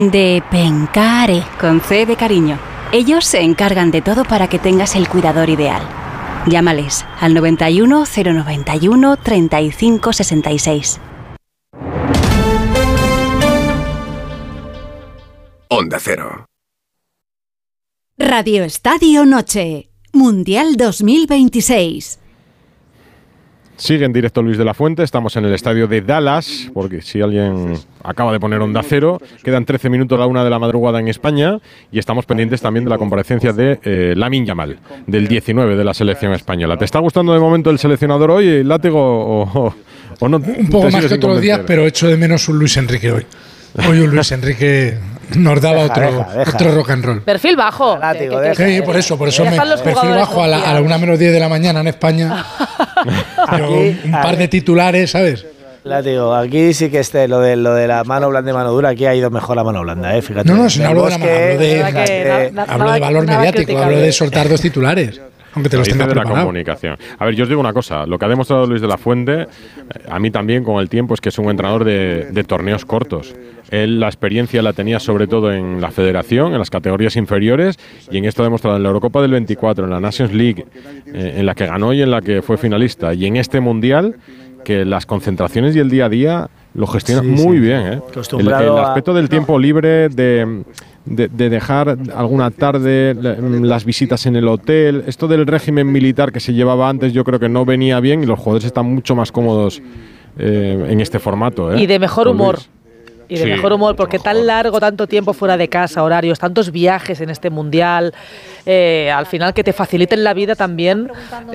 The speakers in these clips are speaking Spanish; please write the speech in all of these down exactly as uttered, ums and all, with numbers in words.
De Pencare, con C de cariño. Ellos se encargan de todo para que tengas el cuidador ideal. Llámales al noventa y uno, cero noventa y uno, treinta y cinco sesenta y seis. Onda Cero. Radio Estadio Noche, Mundial dos mil veintiséis. Sigue en directo Luis de la Fuente, estamos en el estadio de Dallas, porque si alguien acaba de poner Onda Cero, quedan trece minutos a la una de la madrugada en España y estamos pendientes también de la comparecencia de eh, Lamine Yamal, del diecinueve de la selección española. ¿Te está gustando de momento el seleccionador hoy, Látigo, o, o, o no? Un poco más que otros días, pero echo de menos un Luis Enrique hoy. Hoy un Luis Enrique nos daba deja, otro, deja, deja. otro rock and roll. Perfil bajo. Látigo, que, que, que, sí, por eso, por eso me, perfil bajo a la, a la una menos diez de la mañana en España. Pero un, un par de titulares, ¿sabes? Látigo, aquí sí que este, lo de, lo de la mano blanda y mano dura, aquí ha ido mejor la mano blanda, ¿eh? Fíjate. No, no, si no hablo de la mano, hablo de, de, na, hablo de valor mediático, hablo de soltar dos titulares. Aunque te los tenga de la preparado. Comunicación. A ver, yo os digo una cosa, lo que ha demostrado Luis de la Fuente, a mí también con el tiempo, es que es un entrenador de, de torneos cortos. Él la experiencia la tenía sobre todo en la federación, en las categorías inferiores, y en esto ha demostrado en la Eurocopa del veinticuatro, en la Nations League, eh, en la que ganó y en la que fue finalista, y en este Mundial, que las concentraciones y el día a día lo gestiona sí, muy sí. bien. ¿eh? El, el aspecto del tiempo libre, de... De, de dejar alguna tarde las visitas en el hotel, esto del régimen militar que se llevaba antes, yo creo que no venía bien y los jugadores están mucho más cómodos eh, en este formato. ¿eh? Y de mejor Con humor. Luis. Y de sí, mejor humor, porque tan mejor. largo, tanto tiempo fuera de casa, horarios, tantos viajes en este mundial, eh, al final que te faciliten la vida también, eh,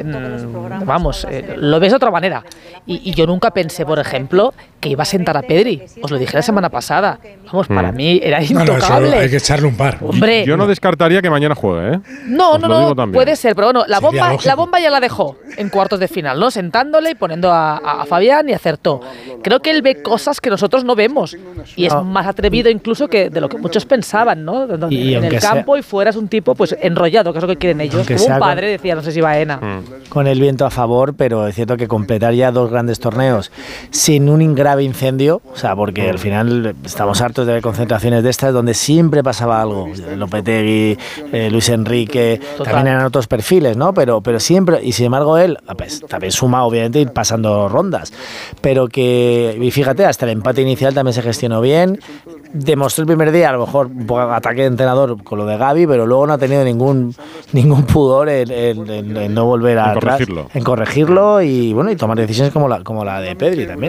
vamos, eh, lo ves de otra manera. Y, y yo nunca pensé, por ejemplo, que iba a sentar a Pedri. Os lo dije la semana pasada. Vamos, mm. para mí era intocable. No, no, hay que echarle un par. Hombre, yo no descartaría que mañana juegue, ¿eh? No, Os no, lo no, puede ser, pero bueno, la bomba, la bomba ya la dejó en cuartos de final, ¿no? Sentándole y poniendo a, a, a Fabián y acertó. Creo que él ve cosas que nosotros no vemos. Y es no. más atrevido incluso que de lo que muchos pensaban, ¿no? Y en el campo sea, y fuera es un tipo pues enrollado, que es lo que quieren ellos. Como un padre, con, decía, no sé si Baena. Mm. Con el viento a favor, pero es cierto que completar ya dos grandes torneos sin un grave incendio, o sea, porque mm. al final estamos hartos de ver concentraciones de estas donde siempre pasaba algo. Lopetegui, eh, Luis Enrique, Total. también eran otros perfiles, ¿no? Pero, pero siempre, y sin embargo él, pues, también suma obviamente ir pasando rondas, pero que, y fíjate, hasta el empate inicial también se gestionó bien. Demostró el primer día, a lo mejor un poco ataque de entrenador con lo de Gavi, pero luego no ha tenido ningún ningún pudor en, en, en, en no volver a en atrás, corregirlo. en corregirlo y bueno y tomar decisiones como la como la de Pedri también.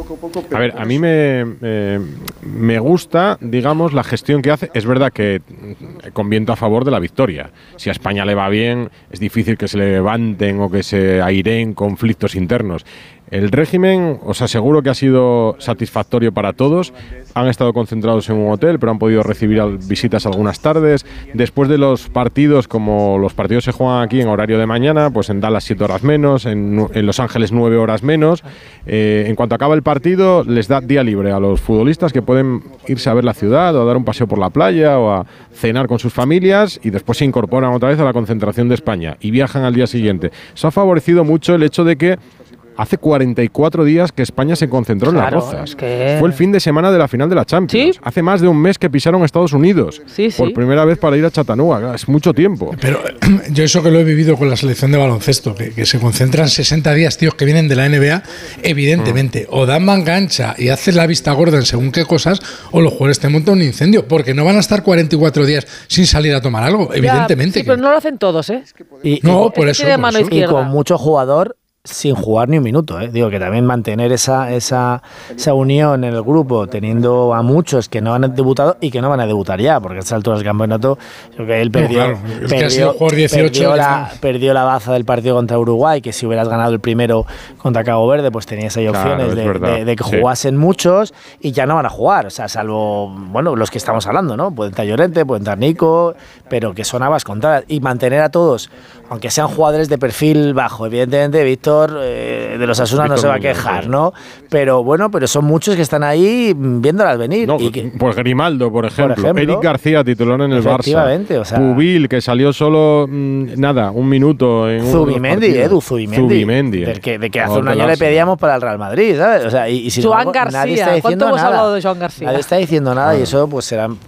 A ver, a mí me eh, me gusta, digamos, la gestión que hace. Es verdad que con viento a favor de la victoria. Si a España le va bien, es difícil que se levanten o que se aireen conflictos internos. El régimen, os aseguro que ha sido satisfactorio para todos. Han estado concentrados en un hotel, pero han podido recibir visitas algunas tardes. Después de los partidos, como los partidos se juegan aquí en horario de mañana, pues en Dallas siete horas menos, en, en Los Ángeles nueve horas menos. Eh, en cuanto acaba el partido, les da día libre a los futbolistas que pueden irse a ver la ciudad o a dar un paseo por la playa o a cenar con sus familias y después se incorporan otra vez a la concentración de España y viajan al día siguiente. Eso ha favorecido mucho el hecho de que hace cuarenta y cuatro días que España se concentró claro, en Las Rozas. Es que... Fue el fin de semana de la final de la Champions. ¿Sí? Hace más de un mes que pisaron Estados Unidos. Sí, sí. Por primera vez para ir a Chattanooga. Es mucho tiempo. Pero yo eso que lo he vivido con la selección de baloncesto, que, que se concentran sesenta días, tíos que vienen de la N B A, evidentemente, mm. o dan manga ancha y hacen la vista gorda en según qué cosas, o los jugadores te montan un incendio, porque no van a estar cuarenta y cuatro días sin salir a tomar algo, evidentemente. Ya, sí, que... pero no lo hacen todos, ¿eh? Y, no, y, por eso. Por eso. Y con mucho jugador sin jugar ni un minuto, ¿eh? Digo que también mantener esa, esa, esa unión en el grupo, teniendo a muchos que no han debutado y que no van a debutar ya, porque a estas alturas del campeonato, creo que él perdió, no, claro. es perdió, que dieciocho, perdió, la, perdió la baza del partido contra Uruguay, que si hubieras ganado el primero contra Cabo Verde, pues tenías ahí opciones claro, de, de, de que jugasen sí. muchos y ya no van a jugar, o sea, salvo, bueno, los que estamos hablando, ¿no? Pueden estar Llorente, pueden estar Nico, pero que son habas contadas, y mantener a todos, aunque sean jugadores de perfil bajo, evidentemente, Víctor... Eh, de los Asuna no se va a quejar, ¿no? Pero bueno, pero son muchos que están ahí viéndolas venir. No, y que, pues Grimaldo, por ejemplo, por ejemplo Eric García, titular en el efectivamente, Barça. O sea, Pubil, que salió solo, mmm, nada, un minuto en Zubimendi, Edu, Zubimendi. Zubimendi. Del que, de que hace un año le pedíamos para el Real Madrid, ¿sabes? O sea, y, y sin Joan embargo, García, nadie está diciendo ¿cuánto hemos nada. hablado de Joan García? Nadie está diciendo nada, claro. Y eso pues será